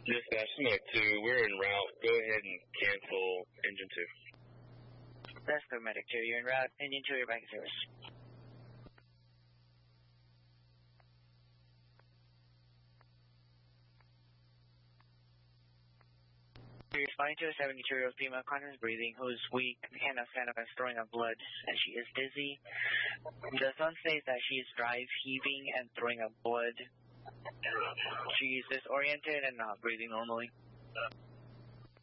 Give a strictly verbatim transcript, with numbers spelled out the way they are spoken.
Dispatch Smoke two, we're en route. Go ahead and cancel engine two. That's the medic two, you're en route. Engine two, you're back in service. You're responding to a seventy-two-year-old female, conscious breathing, who is weak and cannot stand up and throwing up blood, and she is dizzy. The sun says that she is dry, heaving, and throwing up blood. She is disoriented and not breathing normally.